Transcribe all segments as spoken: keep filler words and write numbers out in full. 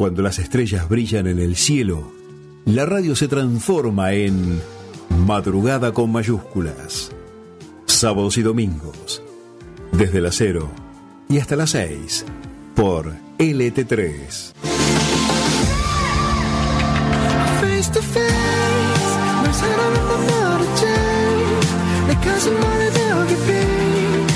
Cuando las estrellas brillan en el cielo, la radio se transforma en madrugada con mayúsculas. Sábados y domingos, desde las cero y hasta las seis, por L T tres. Face to face, no 사람은 너를 내 가슴만을 배우게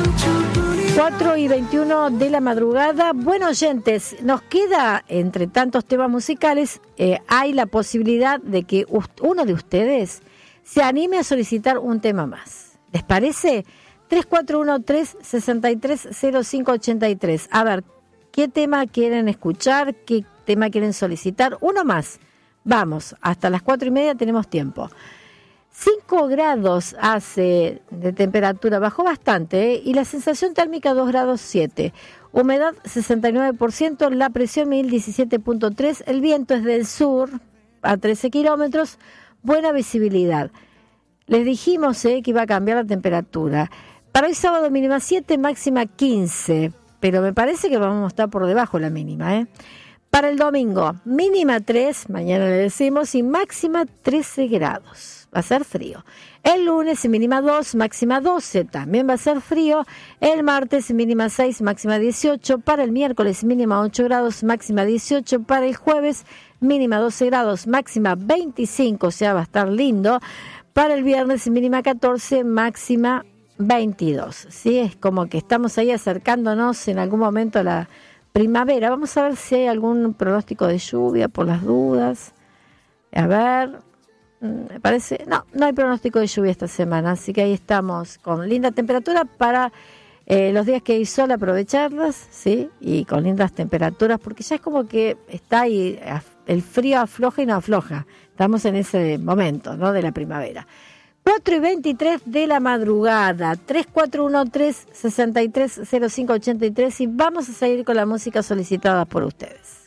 cuatro y veintiuno de la madrugada. Bueno, oyentes, nos queda, entre tantos temas musicales, eh, hay la posibilidad de que uno de ustedes se anime a solicitar un tema más. ¿Les parece? tres cuatro uno tres, seis tres cero cinco ocho tres. A ver, ¿qué tema quieren escuchar? ¿Qué tema quieren solicitar? Uno más. Vamos, hasta las cuatro y media tenemos tiempo. cinco grados hace de temperatura, bajó bastante, ¿eh? Y la sensación térmica dos grados siete. Humedad sesenta y nueve por ciento, la presión mil diecisiete punto tres, el viento es del sur a trece kilómetros, buena visibilidad. Les dijimos eh, que iba a cambiar la temperatura. Para hoy sábado mínima siete, máxima quince, pero me parece que vamos a estar por debajo de la mínima, ¿eh? Para el domingo, mínima tres, mañana le decimos, y máxima trece grados. Va a ser frío. El lunes mínima dos, máxima doce, también va a ser frío. El martes mínima seis, máxima dieciocho. Para el miércoles mínima ocho grados, máxima dieciocho. Para el jueves mínima doce grados, máxima veinticinco, o sea, va a estar lindo. Para el viernes mínima catorce, máxima veintidós. ¿Sí? Es como que estamos ahí acercándonos en algún momento a la primavera. Vamos a ver si hay algún pronóstico de lluvia por las dudas. A ver, me parece, no, no hay pronóstico de lluvia esta semana, así que ahí estamos con linda temperatura para eh, los días que hay sol, aprovecharlas, ¿sí? Y con lindas temperaturas, porque ya es como que está ahí, el frío afloja y no afloja. Estamos en ese momento, ¿no? De la primavera. cuatro y veintitrés de la madrugada, tres cuatro uno tres, seis tres cero cinco ocho tres, y vamos a seguir con la música solicitada por ustedes.